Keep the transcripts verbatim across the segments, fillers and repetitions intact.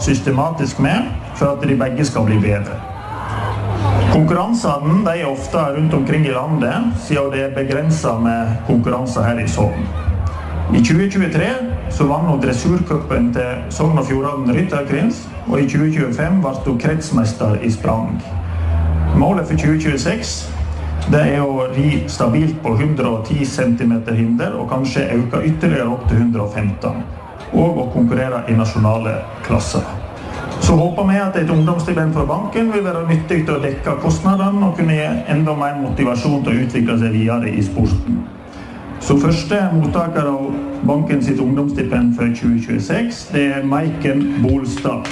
systematisk med for at de begge skal bli bedre. Konkurransene de er ofte rundt omkring i landet, siden det er begrenset med konkurranser her i Sogn. I tjue tjuetre så vann hun dressurcupen til Sogn og Fjordane Rytterkrins, og i tjue tjuefem ble hun kretsmester i sprang. Målet for tjue tjueseks det er å ri stabilt på hundre og ti centimeter hinder, og kanskje øke ytterligere opp til hundre og femten, og å konkurrere i nasjonale klasser. Så håper vi at et ungdomsstipend fra banken vil være nyttig til å dekke kostnadene og kunne gi enda mer motivasjon til å utvikle seg videre i sporten. Så første mottaker av banken sitt ungdomsstipend for tjue tjueseks, det er Maiken Bolstad.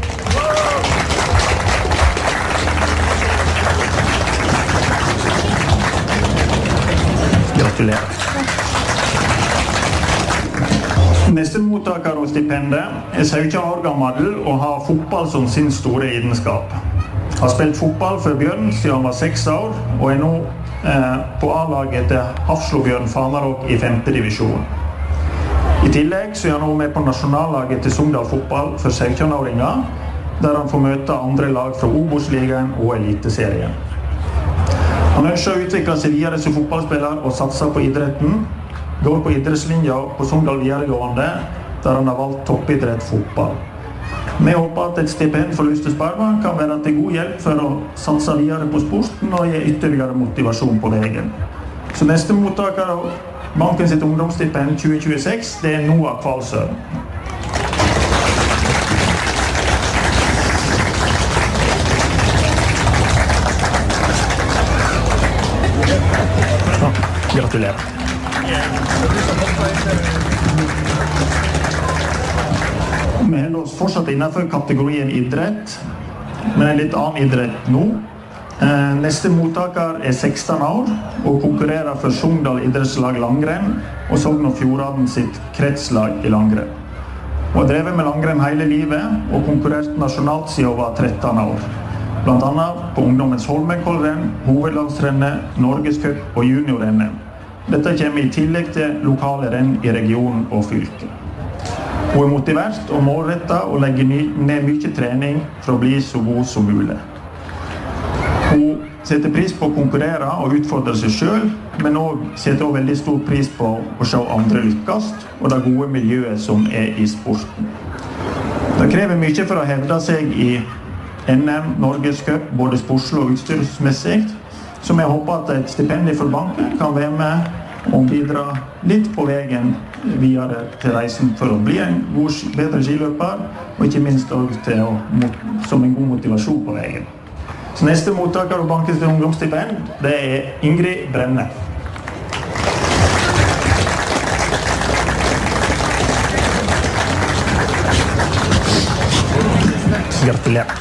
Gratulerer. Neste mottaker av stipendet er sytten år gammel og har fotball som sin store lidenskap. Har spilt fotball for Bjørn siden han var seks år, og er nå eh, på A-laget til Hafslobjørn Fanaråk i femte divisjon. I tillegg så er han nå med på nasjonallaget til Sogndal fotball for sytten-åringer, der han får møte andre lag fra Obos-ligaen og Eliteserien. Han ønsker å utvikle seg videre som fotballspiller og satser på idretten, går på idrettslinja på Sogndal videregående, der han har valgt toppidrett fotball. Vi håper at et stipend for Lyst til Sparebank kan være til god hjelp for å satse videre på sporten og gi ytterligere motivasjon på veien. Så neste mottaker av banken sitt ungdomsstipend tjue tjueseks, det er Noah Kvalsø. Gratulerer. Vi holder oss fortsatt innenfor kategorien idrett, men en litt annen idrett nå. Neste mottaker er seksten år og konkurrerer for Sogndal idrettslag langrenn og Sogn og Fjordane sitt kretslag i langrenn. Hun har drevet med langrenn hele livet og konkurrert nasjonalt siden hun var tretten år. Blant annet på ungdommens Holmenkollrenn, hovedlandsrennet, Norgescup og juniorrennet. Dette kommer i tillegg til lokale renn i regionen og fylket. Hun er motivert og målrettet og legger ned mye trening for å bli så god som mulig. Hun setter pris på å konkurrere og utfordre seg selv, men også setter også veldig stor pris på å se andre lykkes og det gode miljøet som er i sporten. Det krever mye for å hevde seg i N M, Norgescup, både sportslig og utstyrsmessig, så vi håper at et stipend for banken kan være med og bidra litt på veien videre til reisen for å bli en god, bedre skiløper, og ikke minst også til å, som en god motivasjon på veien. Så neste mottaker av bankens ungdomsstipend, det er Ingrid Brenne. Gratulerer.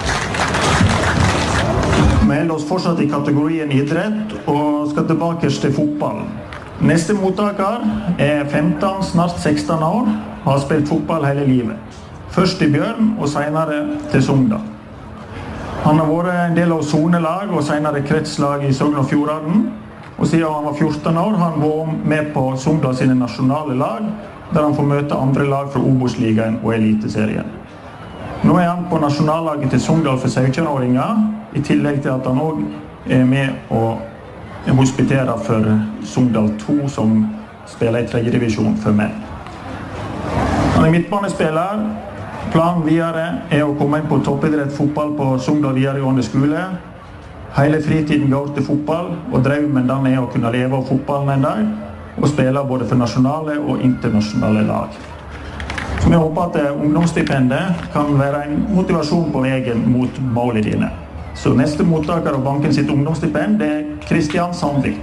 Vi holder oss fortsatt i kategorien idrett og skal tilbake til fotball. Neste mottaker er femten, snart seksten år, og har spilt fotball hele livet. Først i Bjørn og senere til Sogndal. Han har vært en del av sonelag og senere kretslag i Sogn og Fjordane, og siden han var fjorten år har han vært med på Sogndal sine nasjonale lag, der han får møte andre lag fra Obos-ligaen og Eliteserien. Nå er han på nasjonallaget til Sogndal for sytten-åringer, i tillegg til at han også er med og hospiterer for Sogndal to, som spiller i tredje divisjon for menn. Han er midtbanespiller. Planen videre er å komme inn på toppidrett fotball på Sogndal videregående skole. Hele fritiden går til fotball, og drømmen den er å kunne leve av fotballen en dag, og spille både for nasjonale og internasjonale lag. Så vi håper at ungdomsstipendet kan være en motivasjon på veien mot målene dine. Så neste mottaker av banken sitt ungdomsstipend, det er Kristian Sandvik.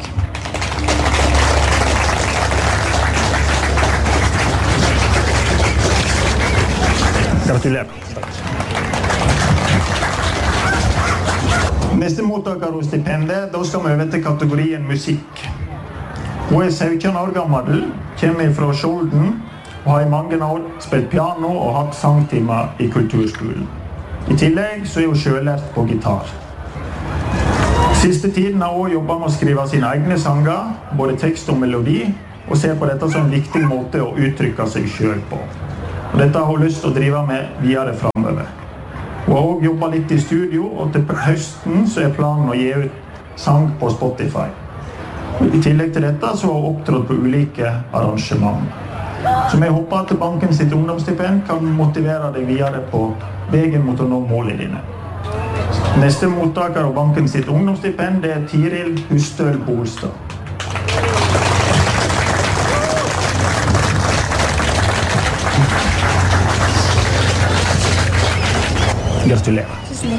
Gratulerer. Neste mottaker av stipendet, da skal vi over til kategorien musikk. Hun er sytten år gammel, kommer fra Skjolden, og har i mange år spilt piano og hatt sangtimer i kulturskolen. I tillegg så er hun selvlært på gitar. Siste tiden har hun jobbet med å skrive sine egne sanger, både tekst og melodi, og ser på dette som en viktig måte å uttrykke seg selv på. Og dette har hun lyst til å drive med videre fremover. Hun har også jobbet litt i studio, og til høsten så er planen å gi ut sang på Spotify. I tillegg til dette så har hun opptrådt på ulike arrangement. Så vi håper at banken sitt ungdomsstipend kan motivere deg videre på veien mot å nå målene dine. Neste mottaker av banken sitt ungdomsstipend det er Tiril Hustøl Bolstad. Gratulerer.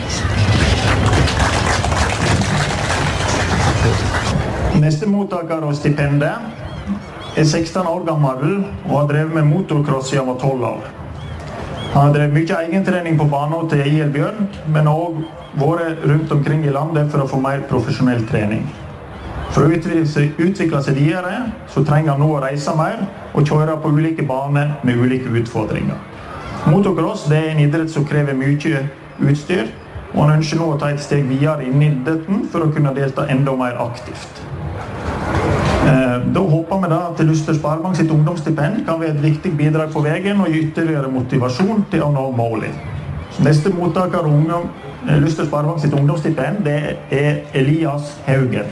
Neste mottaker av stipendet er seksten år gammel og har drevet med motocross siden han var tolv år. Han har drevet mye egentrening på banen til I L Bjørn, men har også vært rundt omkring i landet for å få mer profesjonell trening. For å utvikle seg, utvikle seg videre, så trenger han nå å reise mer og kjøre på ulike baner med ulike utfordringer. Motocross det er en idrett som krever mye utstyr, og han ønsker nå å ta et steg videre inn i idretten for å kunne delta enda mer aktivt. Da håper vi da at Luster Sparebank sitt ungdomsstipend kan være et viktig bidrag på veien og gi ytterligere motivasjon til å nå målet. Neste mottaker av Luster Sparebank sitt ungdomsstipend det er Elias Haugen.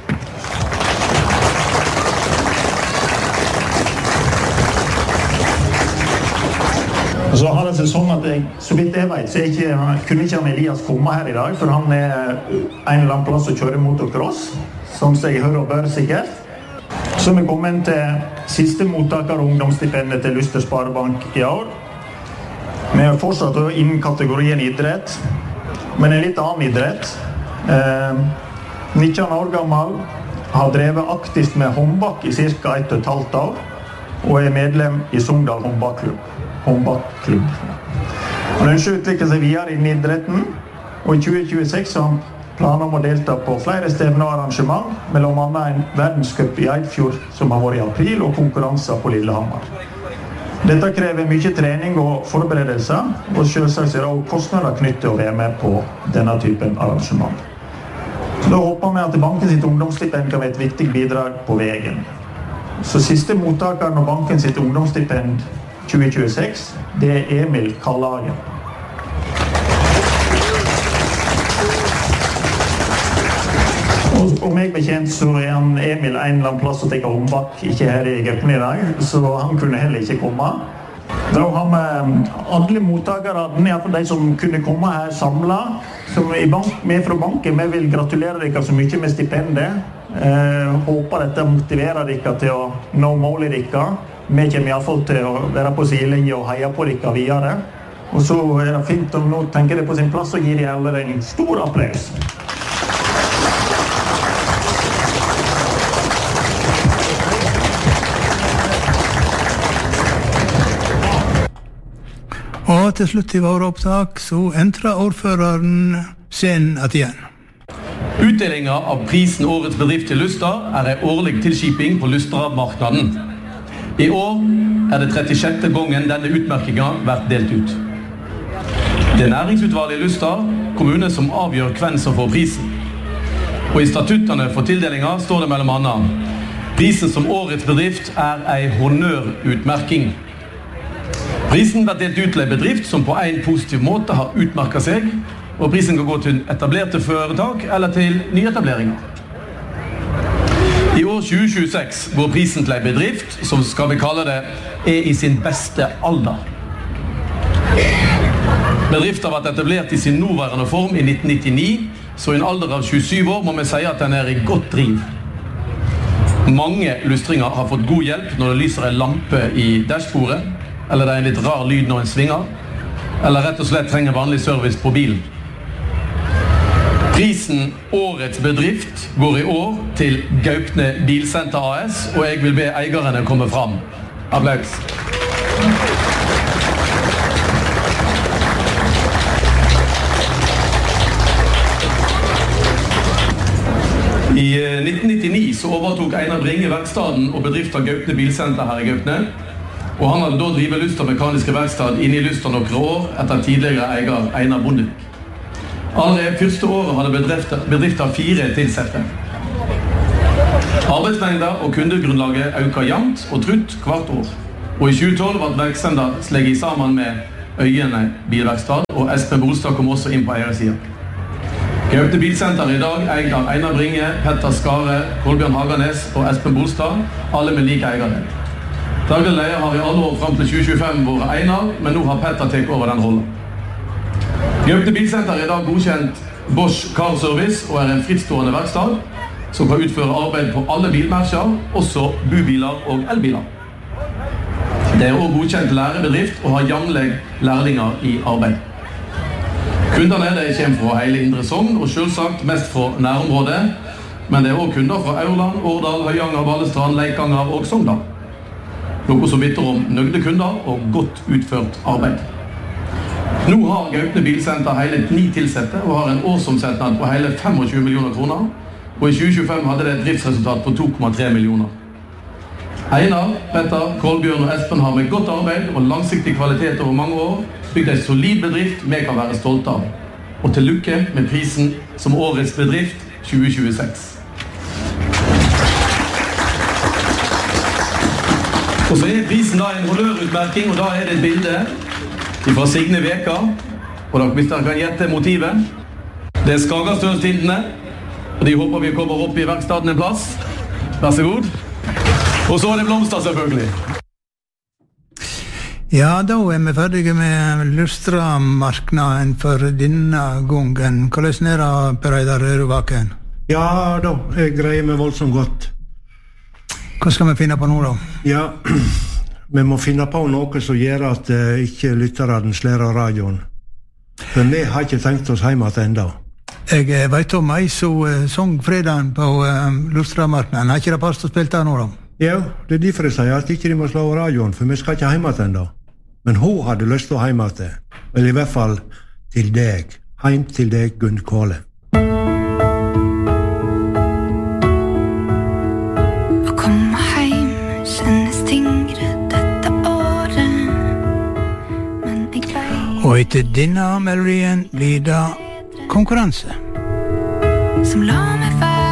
Så har det seg sånn at jeg, så vidt jeg vet, så jeg ikke, kunne ikke han Elias komme her i dag, for han er en eller annen plass å kjøre motocross, som seg hører og bør sikkert. Så vi kommer til siste mottaker av ungdomsstipendet til Luster Sparebank i år. Vi har fortsatt innen kategorien idrett, men en litt annen idrett. Eh, nitten år gammel, har drevet aktivt med håndbak i cirka ett og et halvt år, og er medlem i Sogndal håndbakklubb. håndbakklubb. Han ønsker å utvikle seg videre innen idretten, og i tjue tjueseks har han planer om å delta på flere stevner og arrangement, mellom annet en verdenscup i Eidfjord som har vært i april, og konkurranser på Lillehammer. Dette krever mye trening og forberedelser, og selvsagt er det også kostnader knyttet til å være med på denne typen arrangement. Så da håper vi at banken sitt ungdomsstipend kan være et viktig bidrag på veien. Så siste mottakeren av banken sitt ungdomsstipend tjue tjueseks, det er Emil Karlagen. Og meg bekjent så er han Emil en eller annen plass å tenke håndbak, ikke her i Gaupne i dag, så han kunne heller ikke komme. Da har vi alle mottakere, i hvert fall de som kunne komme her samlet, som er med fra banken. Vi vil gratulere dere så mye med stipendet. Eh, håper dette motiverer dere til å nå målet dere. Vi kommer i hvert fall til å være på sidelinjen og heie på dere videre. Og så er det fint om nå tenker det på sin plass og gir de alle en stor applaus. Og til slutt i vår opptak så entrer ordføreren scenen igjen. Utdelingen av prisen Årets bedrift til Luster er en årlig tilskiping på Lustermarknaden. I år er det trettisjette gangen denne utmerkingen vært delt ut. Det er næringsutvalget i Luster kommune som avgjør hvem som får prisen. Og i statuttene for tildelingen står det mellom annet: prisen som Årets bedrift er en honnørutmerking. Prisen blir delt ut til en bedrift som på en positiv måte har utmerket seg, og prisen kan gå til etablerte foretak eller til nyetableringer. I år tjue tjueseks går prisen til en bedrift som, skal vi kalle det, er i sin beste alder. Bedriften har vært etablert i sin nåværende form i nitten nittini, så i en alder av tjuesyv år må vi si at den er i godt driv. Mange lustringer har fått god hjelp når det lyser en lampe i dashbordet, eller det er en litt rar lyd når en svinger, eller rett og slett trenger vanlig service på bilen. Prisen Årets bedrift går i år til Gaupne Bilsenter A S, og jeg vil be eierne komme fram. Applaus. I nitten nittini så overtok Einar Bringe verkstaden og bedriften Gaupne Bilsenter her i Gaupne, og han hadde da drivet Luster mekaniske verkstad inne i Luster noen år etter tidligere eier Einar Bondevik. Allerede første året hadde bedrifter, bedrifter fire tilsette. Arbeidsmengder og kundegrunnlaget øker jevnt og trutt hvert år. Og i tjue tolv ble verksemda slegget sammen med Øyene bilverkstad, og Espen Bolstad kom også inn på eiersiden. Gaupne Bilsenter i dag eid av Einar Bringe, Petter Skare, Kolbjørn Haganes og Espen Bolstad, alle med like eierdel. Daglig leder har i alle år frem til tjue tjuefem vært Einar, men nå har Petter tatt over den rollen. Gaupne Bilsenter er i dag godkjent Bosch Car Service og er en frittstående verkstad som kan utføre arbeid på alle bilmerker, også bubiler og elbiler. Det er også godkjent lærebedrift og har jevnlig lærlinger i arbeid. Kundene de kommer fra hele Indre Sogn og selvsagt mest fra nærområdet, men det er også kunder fra Aurland, Årdal, Høyanger, Balestrand, Leikanger og Sogndal. Noe som vitner om nøgde kunder og godt utført arbeid. Nå har Gaupne Bilsenter hele ni tilsette og har en årsomsetning på hele tjuefem millioner kroner, og i tjue tjuefem hadde det et driftsresultat på to komma tre millioner. Einar, Petter, Kolbjørn og Espen har med godt arbeid og langsiktig kvalitet over mange år bygd en solid bedrift vi kan være stolte av. Og til lykke med prisen som årets bedrift tjue tjueseks. Og så er prisen da en honnørutmerking, og da er det et bilde fra Signe Veka, og da, hvis dere kan gjette motivet. Det er Skagastølstindene, og de håper vi kommer opp i verkstaden en plass. Vær så god. Og så er det blomster selvfølgelig. Ja, da er vi ferdige med Lustra-marknaden for denne gangen. Hvordan er det, Per Eidar Røvaken? Ja da, jeg greier meg voldsomt godt. Hva skal vi finne på nå da? Ja, vi må finne på noe som gjør at uh, ikke lytterne slærer radioen. For vi har ikke tenkt oss hjemme til enda. Jeg vet om ei som uh, sang fredagen på uh, Lustra-marknaden. Har ikke det passet å spille der nå da? Ja, det er derfor jeg sier at ikke de må slå radioen, for vi skal ikke hjemme til enda. Men hun hadde lyst til å hjemme til, eller i hvert fall til deg. Heim til deg, Gunn Kåle. Å komme heim kjennes tyngre dette året, men jeg vet. Og etter denne melodien blir det konkurranse. Som la meg være